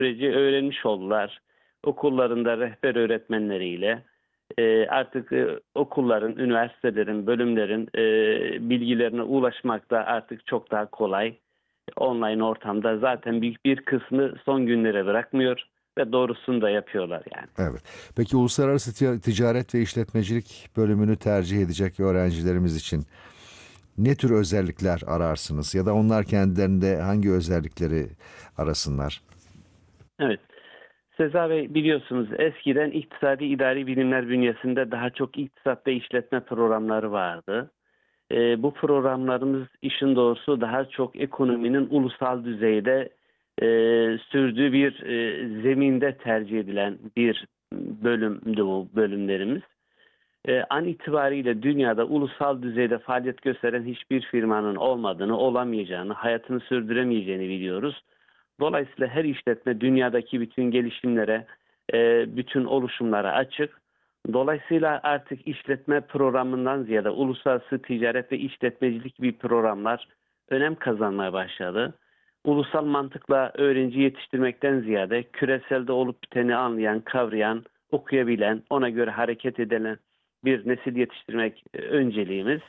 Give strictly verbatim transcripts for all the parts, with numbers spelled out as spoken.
süreci öğrenmiş oldular. Okullarında rehber öğretmenleriyle e, artık e, okulların, üniversitelerin, bölümlerin e, bilgilerine ulaşmak da artık çok daha kolay. Online ortamda zaten büyük bir kısmı son günlere bırakmıyor ve doğrusunu da yapıyorlar yani. Evet. Peki uluslararası ti- ticaret ve işletmecilik bölümünü tercih edecek öğrencilerimiz için ne tür özellikler ararsınız ya da onlar kendilerinde hangi özellikleri arasınlar? Evet. Seza Bey, biliyorsunuz eskiden iktisadi idari bilimler bünyesinde daha çok iktisat ve işletme programları vardı. E, bu programlarımız işin doğrusu daha çok ekonominin ulusal düzeyde e, sürdüğü bir e, zeminde tercih edilen bir bölümdü bu bölümlerimiz. E, an itibariyle dünyada ulusal düzeyde faaliyet gösteren hiçbir firmanın olmadığını, olamayacağını, hayatını sürdüremeyeceğini biliyoruz. Dolayısıyla her işletme dünyadaki bütün gelişimlere, e, bütün oluşumlara açık. Dolayısıyla artık işletme programından ziyade uluslararası ticaret ve işletmecilik gibi programlar önem kazanmaya başladı. Ulusal mantıkla öğrenci yetiştirmekten ziyade küreselde olup biteni anlayan, kavrayan, okuyabilen, ona göre hareket eden bir nesil yetiştirmek e, önceliğimiz.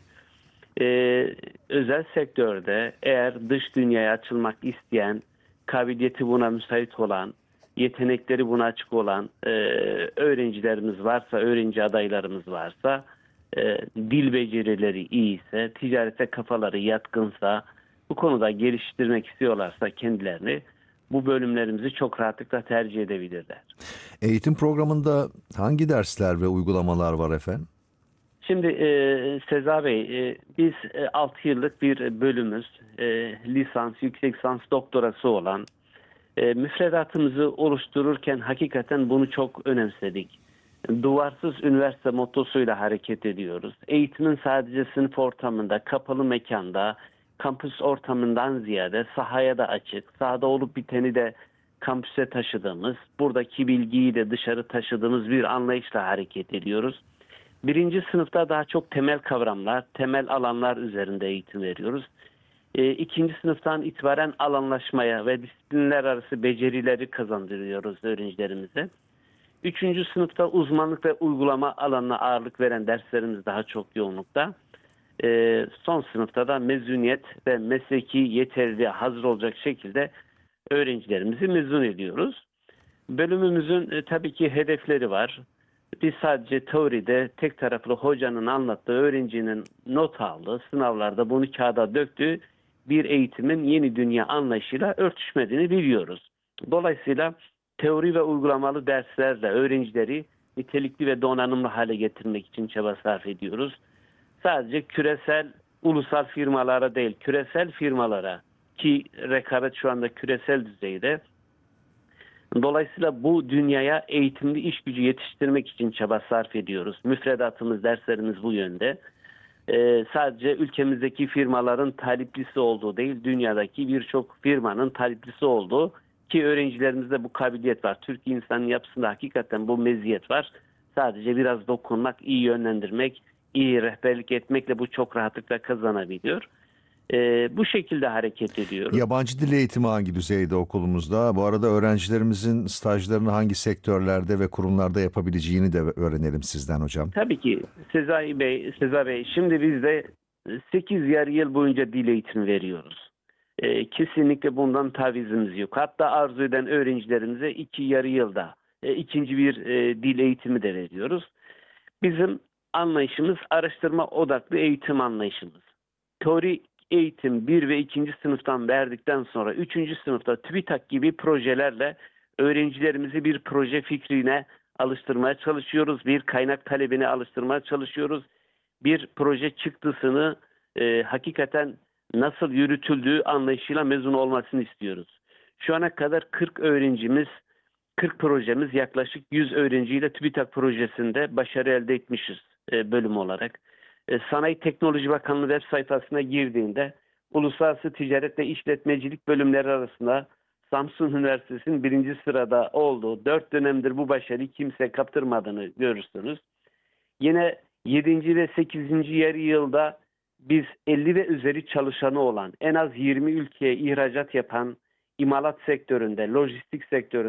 Ee, özel sektörde eğer dış dünyaya açılmak isteyen, kabiliyeti buna müsait olan, yetenekleri buna açık olan e, öğrencilerimiz varsa, öğrenci adaylarımız varsa, e, dil becerileri iyiyse, ticarete kafaları yatkınsa, bu konuda geliştirmek istiyorlarsa kendilerini, bu bölümlerimizi çok rahatlıkla tercih edebilirler. Eğitim programında hangi dersler ve uygulamalar var efendim? Şimdi e, Seza Bey, e, biz e, altı yıllık bir bölümüz, e, lisans, yüksek lisans doktorası olan e, müfredatımızı oluştururken hakikaten bunu çok önemsedik. Duvarsız üniversite mottosuyla hareket ediyoruz. Eğitimin sadece sınıf ortamında, kapalı mekanda, kampüs ortamından ziyade sahaya da açık, sahada olup biteni de kampüse taşıdığımız, buradaki bilgiyi de dışarı taşıdığımız bir anlayışla hareket ediyoruz. Birinci sınıfta daha çok temel kavramlar, temel alanlar üzerinde eğitim veriyoruz. E, ikinci sınıftan itibaren alanlaşmaya ve disiplinler arası becerileri kazandırıyoruz öğrencilerimize. Üçüncü sınıfta uzmanlık ve uygulama alanına ağırlık veren derslerimiz daha çok yoğunlukta. E, son sınıfta da mezuniyet ve mesleki yeterliliğe hazır olacak şekilde öğrencilerimizi mezun ediyoruz. Bölümümüzün e, tabii ki hedefleri var. Biz sadece teoride tek taraflı hocanın anlattığı, öğrencinin not aldığı, sınavlarda bunu kağıda döktüğü bir eğitimin yeni dünya anlayışıyla örtüşmediğini biliyoruz. Dolayısıyla teori ve uygulamalı derslerle öğrencileri nitelikli ve donanımlı hale getirmek için çaba sarf ediyoruz. Sadece küresel, ulusal firmalara değil, küresel firmalara, ki rekabet şu anda küresel düzeyde. Dolayısıyla bu dünyaya eğitimli iş gücü yetiştirmek için çaba sarf ediyoruz. Müfredatımız, derslerimiz bu yönde. Ee, sadece ülkemizdeki firmaların taliplisi olduğu değil, dünyadaki birçok firmanın taliplisi olduğu, ki öğrencilerimizde bu kabiliyet var. Türk insanın yapısında hakikaten bu meziyet var. Sadece biraz dokunmak, iyi yönlendirmek, iyi rehberlik etmekle bu çok rahatlıkla kazanabiliyor. Ee, bu şekilde hareket ediyoruz. Yabancı dil eğitimi hangi düzeyde okulumuzda? Bu arada öğrencilerimizin stajlarını hangi sektörlerde ve kurumlarda yapabileceğini de öğrenelim sizden hocam. Tabii ki Sezai Bey, Sezai Bey, şimdi biz de sekiz yarı yıl boyunca dil eğitimi veriyoruz. Ee, kesinlikle bundan tavizimiz yok. Hatta arzu eden öğrencilerimize iki yarı yılda e, ikinci bir e, dil eğitimi de veriyoruz. Bizim anlayışımız araştırma odaklı eğitim anlayışımız. Teori eğitim bir ve ikinci sınıftan verdikten sonra üçüncü sınıfta TÜBİTAK gibi projelerle öğrencilerimizi bir proje fikrine alıştırmaya çalışıyoruz. Bir kaynak talebine alıştırmaya çalışıyoruz. Bir proje çıktısını e, hakikaten nasıl yürütüldüğü anlayışıyla mezun olmasını istiyoruz. Şu ana kadar kırk öğrencimiz, kırk projemiz, yaklaşık yüz öğrenciyle TÜBİTAK projesinde başarı elde etmişiz e, bölüm olarak. E, Sanayi Teknoloji Bakanlığı web sayfasına girdiğinde uluslararası ticaret ve işletmecilik bölümleri arasında Samsun Üniversitesi'nin birinci sırada olduğu, dört dönemdir bu başarıyı kimse kaptırmadığını görürsünüz. Yine yedinci ve sekizinci yarı yılda biz elli ve üzeri çalışanı olan, en az yirmi ülkeye ihracat yapan, imalat sektöründe, lojistik sektöründe